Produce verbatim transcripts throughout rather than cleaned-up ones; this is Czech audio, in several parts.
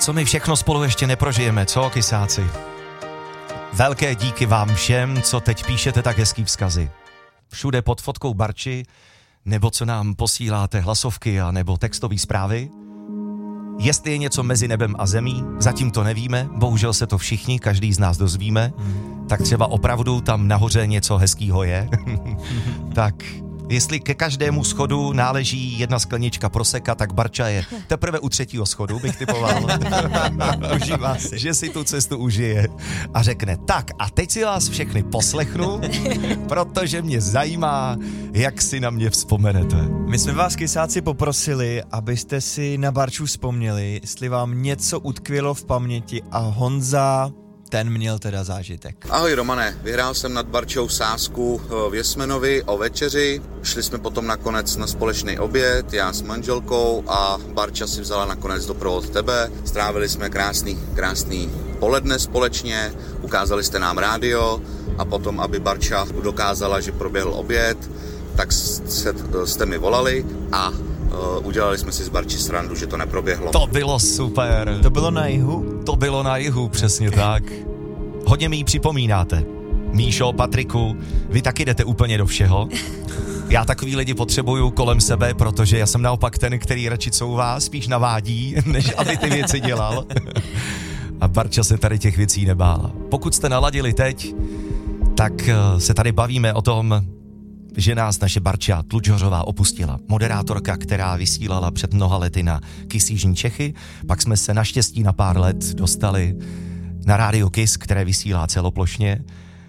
co my všechno spolu ještě neprožijeme, co, kysáci? Velké díky vám všem, co teď píšete tak hezký vzkazy. Všude pod fotkou Barči, nebo co nám posíláte hlasovky a nebo textové zprávy. Jestli je něco mezi nebem a zemí, zatím to nevíme, bohužel se to všichni, každý z nás dozvíme, tak třeba opravdu tam nahoře něco hezkýho je. Tak jestli ke každému schodu náleží jedna sklenička proseka, tak Barča je teprve u třetího schodu, bych typoval. Užívá si. Že si tu cestu užije a řekne, tak a teď si vás všechny poslechnu, protože mě zajímá, jak si na mě vzpomenete. My jsme vás, kysáci, poprosili, abyste si na Barču vzpomněli, jestli vám něco utkvělo v paměti a Honza, ten měl teda zážitek. Ahoj Romane, vyhrál jsem nad Barčou sázku v Jesmenovi o večeři, šli jsme potom nakonec na společný oběd, já s manželkou a Barča si vzala nakonec doprovod tebe, strávili jsme krásný, krásný poledne společně, ukázali jste nám rádio a potom, aby Barča dokázala, že proběhl oběd, tak se, jste mi volali a Uh, udělali jsme si z Barči srandu, že to neproběhlo. To bylo super. To bylo na jihu? To bylo na jihu, přesně tak. Hodně mi ji připomínáte. Míšo, Patriku, vy taky jdete úplně do všeho. Já takový lidi potřebuju kolem sebe, protože já jsem naopak ten, který radši couvá, spíš navádí, než aby ty věci dělal. A Barča se tady těch věcí nebála. Pokud jste naladili teď, tak se tady bavíme o tom, že nás naše Barča Tlučhořová opustila. Moderátorka, která vysílala před mnoha lety na Kiss Jižní Čechy, pak jsme se naštěstí na pár let dostali na rádio Kiss, které vysílá celoplošně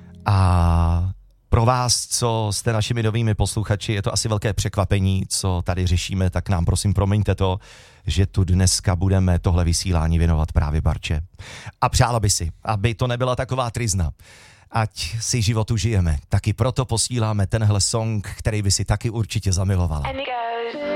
a pro vás, co jste našimi novými posluchači, je to asi velké překvapení, co tady řešíme, tak nám prosím promiňte to, že tu dneska budeme tohle vysílání věnovat právě Barče. A přála by si, aby to nebyla taková tryzna, ať si život užijeme, taky proto posíláme tenhle song, který by si taky určitě zamilovala.